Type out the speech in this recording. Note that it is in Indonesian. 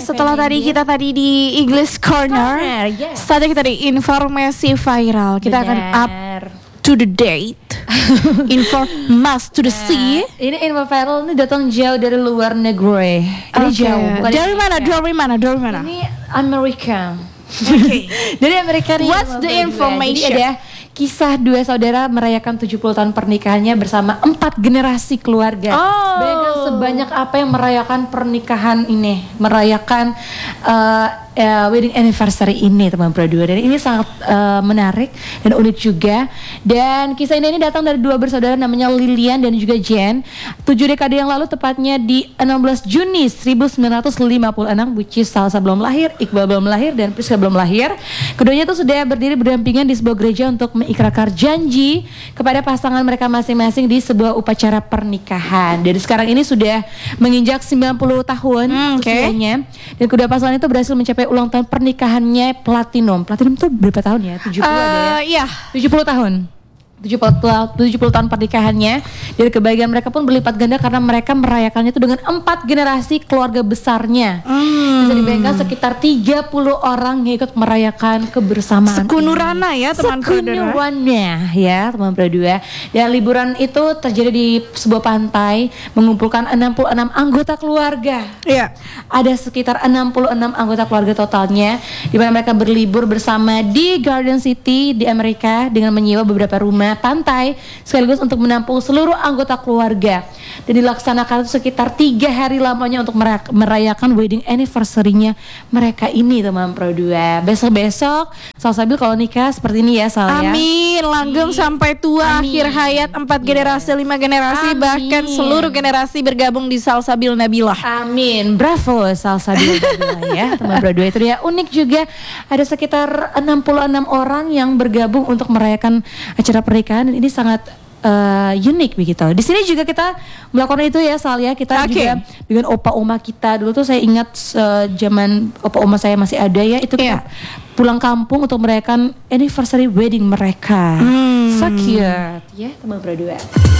setelah tadi kita di English Corner, yes. Tadi kita di informasi viral. Kita akan up to the date. Must to the sea. Ini info viral ini datang jauh dari luar negeri. Ini jauh. Dari mana? Ini Amerika. Okay. Dari Amerika nih. What's the information? Jadi ada kisah dua saudara merayakan 70 tahun pernikahannya bersama 4 generasi keluarga. Bayangkan sebanyak apa yang merayakan pernikahan ini, merayakan wedding anniversary ini, teman berdua. Dan ini sangat menarik dan unik juga. Dan kisah ini datang dari dua bersaudara namanya Lilian dan juga Jen. 7 dekade yang lalu, tepatnya di 16 Juni 1956, which is Salsa belum lahir, Iqbal belum lahir, dan Priska belum lahir. Keduanya itu sudah berdiri berdampingan di sebuah gereja untuk mengikrarkan janji kepada pasangan mereka masing-masing di sebuah upacara pernikahan. Dari sekarang ini sudah menginjak 90 tahun usianya. Dan kedua pasangan itu berhasil mencapai ulang tahun pernikahannya platinum. Platinum tuh berapa tahun ya? 70 ada ya? 70 tahun. 70 tahun pernikahannya. Dan kebahagiaan mereka pun berlipat ganda karena mereka merayakannya itu dengan 4 generasi keluarga besarnya. Bisa dibayangkan sekitar 30 orang yang ikut merayakan kebersamaan. Sekunurana ya teman Sekunurannya ya teman berdua. Dan liburan itu terjadi di sebuah pantai, mengumpulkan 66 anggota keluarga. Iya. Ada sekitar 66 anggota keluarga totalnya, di mana mereka berlibur bersama di Garden City di Amerika dengan menyewa beberapa rumah pantai sekaligus untuk menampung seluruh anggota keluarga. Dan dilaksanakan sekitar 3 hari lamanya untuk merayakan wedding anniversary-nya mereka ini teman berdua. Besok-besok Salsabil kalau nikah seperti ini ya Sal ya. Amin, langgeng sampai tua. Amin. Akhir hayat 4 generasi, 5 generasi. Amin. Bahkan seluruh generasi bergabung di Salsabil Nabilah. Amin. Bravo Salsabil Nabilah ya teman berdua. Itu dia unik juga. Ada sekitar 66 orang yang bergabung untuk merayakan acara pernikahan. Dan ini sangat unik begitu. Di sini juga kita melakukan itu ya Sal ya. Kita juga dengan opa oma kita dulu tuh, saya ingat zaman opa oma saya masih ada ya, itu kita pulang kampung untuk merayakan anniversary wedding mereka. So cute ya teman berdua.